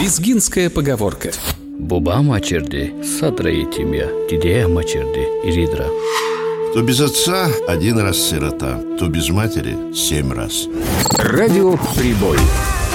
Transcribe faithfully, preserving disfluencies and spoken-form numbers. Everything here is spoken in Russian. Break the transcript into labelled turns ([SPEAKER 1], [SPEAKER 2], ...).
[SPEAKER 1] Лезгинская поговорка.
[SPEAKER 2] Буба мачерди, садра этимя, дидея мачерди, иридра.
[SPEAKER 3] Кто без отца один раз сирота, кто без матери семь раз.
[SPEAKER 1] Радио Прибой.